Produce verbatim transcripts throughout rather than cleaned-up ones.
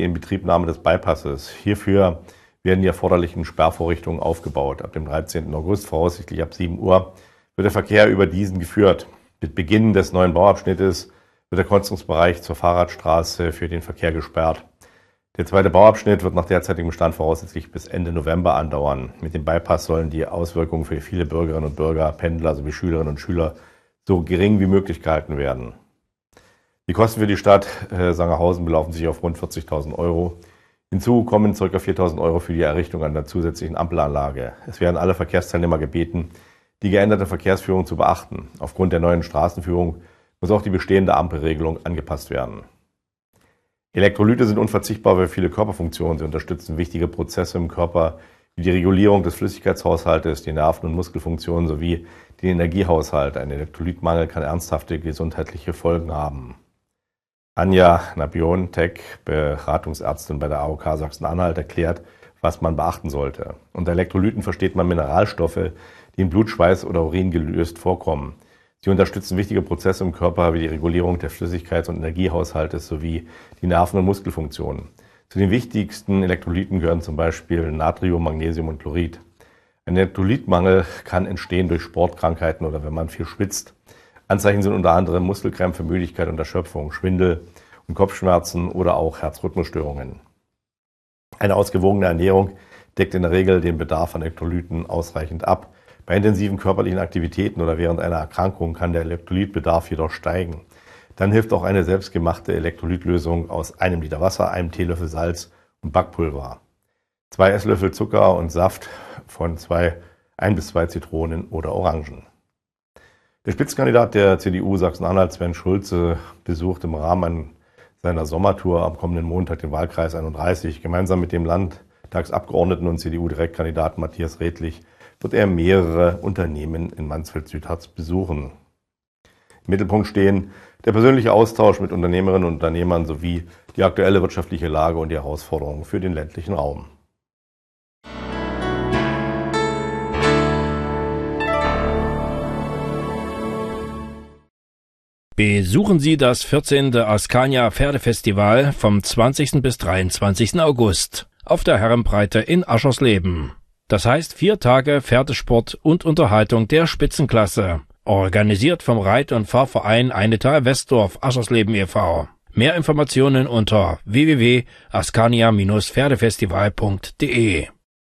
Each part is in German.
die Inbetriebnahme des Bypasses. Hierfür werden die erforderlichen Sperrvorrichtungen aufgebaut. Ab dem dreizehnten August, voraussichtlich ab sieben Uhr, wird der Verkehr über diesen geführt. Mit Beginn des neuen Bauabschnittes wird der Kreuzungsbereich zur Fahrradstraße für den Verkehr gesperrt. Der zweite Bauabschnitt wird nach derzeitigem Stand voraussichtlich bis Ende November andauern. Mit dem Bypass sollen die Auswirkungen für viele Bürgerinnen und Bürger, Pendler sowie Schülerinnen und Schüler so gering wie möglich gehalten werden. Die Kosten für die Stadt äh, Sangerhausen belaufen sich auf rund vierzigtausend Euro. Hinzu kommen ca. viertausend Euro für die Errichtung einer zusätzlichen Ampelanlage. Es werden alle Verkehrsteilnehmer gebeten, die geänderte Verkehrsführung zu beachten. Aufgrund der neuen Straßenführung muss auch die bestehende Ampelregelung angepasst werden. Elektrolyte sind unverzichtbar für viele Körperfunktionen. Sie unterstützen wichtige Prozesse im Körper wie die Regulierung des Flüssigkeitshaushaltes, die Nerven- und Muskelfunktionen sowie den Energiehaushalt. Ein Elektrolytmangel kann ernsthafte gesundheitliche Folgen haben. Anja Nabiontek, Beratungsärztin bei der A O K Sachsen-Anhalt, erklärt, was man beachten sollte. Unter Elektrolyten versteht man Mineralstoffe, die in Blut, Schweiß oder Urin gelöst vorkommen. Sie unterstützen wichtige Prozesse im Körper wie die Regulierung des Flüssigkeits- und Energiehaushaltes sowie die Nerven- und Muskelfunktionen. Zu den wichtigsten Elektrolyten gehören zum Beispiel Natrium, Magnesium und Chlorid. Ein Elektrolytmangel kann entstehen durch Sportkrankheiten oder wenn man viel schwitzt. Anzeichen sind unter anderem Muskelkrämpfe, Müdigkeit und Erschöpfung, Schwindel und Kopfschmerzen oder auch Herzrhythmusstörungen. Eine ausgewogene Ernährung deckt in der Regel den Bedarf an Elektrolyten ausreichend ab. Bei intensiven körperlichen Aktivitäten oder während einer Erkrankung kann der Elektrolytbedarf jedoch steigen. Dann hilft auch eine selbstgemachte Elektrolytlösung aus einem Liter Wasser, einem Teelöffel Salz und Backpulver, zwei Esslöffel Zucker und Saft von zwei, ein bis zwei Zitronen oder Orangen. Der Spitzenkandidat der C D U Sachsen-Anhalt, Sven Schulze, besucht im Rahmen seiner Sommertour am kommenden Montag den Wahlkreis einunddreißig. Gemeinsam mit dem Landtagsabgeordneten und C D U-Direktkandidaten Matthias Redlich wird er mehrere Unternehmen in Mansfeld-Südharz besuchen. Im Mittelpunkt stehen der persönliche Austausch mit Unternehmerinnen und Unternehmern sowie die aktuelle wirtschaftliche Lage und die Herausforderungen für den ländlichen Raum. Besuchen Sie das vierzehnte Askania Pferdefestival vom zwanzigsten bis dreiundzwanzigsten August auf der Herrenbreite in Aschersleben. Das heißt vier Tage Pferdesport und Unterhaltung der Spitzenklasse. Organisiert vom Reit- und Fahrverein Einetal Westdorf Aschersleben e V. Mehr Informationen unter w w w punkt askania Pferdefestival punkt de.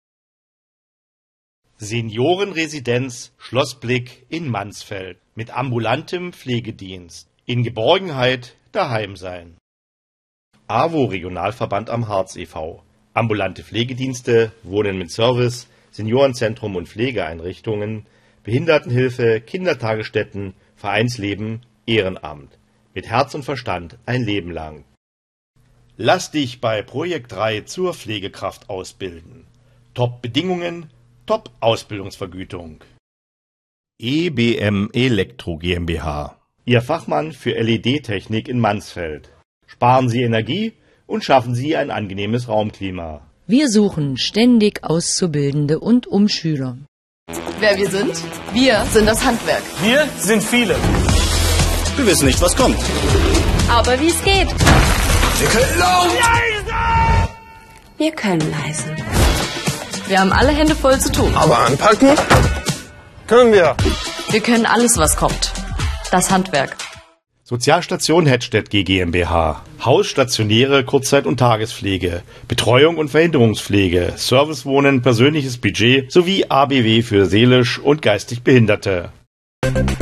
Seniorenresidenz Schlossblick in Mansfeld mit ambulantem Pflegedienst. In Geborgenheit daheim sein. A W O Regionalverband am Harz e V. Ambulante Pflegedienste, Wohnen mit Service, Seniorenzentrum und Pflegeeinrichtungen, Behindertenhilfe, Kindertagesstätten, Vereinsleben, Ehrenamt. Mit Herz und Verstand ein Leben lang. Lass dich bei Projekt drei zur Pflegekraft ausbilden. Top-Bedingungen, Top-Ausbildungsvergütung. E B M Elektro GmbH. Ihr Fachmann für L E D-Technik in Mansfeld. Sparen Sie Energie und schaffen Sie ein angenehmes Raumklima. Wir suchen ständig Auszubildende und Umschüler. Wer wir sind? Wir sind das Handwerk. Wir sind viele. Wir wissen nicht, was kommt. Aber wie es geht. Wir können laut. Leise. Wir können leise. Wir haben alle Hände voll zu tun. Aber anpacken können wir. Wir können alles, was kommt. Das Handwerk. Sozialstation Hettstedt GmbH. Haus, stationäre Kurzzeit- und Tagespflege, Betreuung und Verhinderungspflege, Servicewohnen, persönliches Budget sowie A B W für seelisch und geistig Behinderte.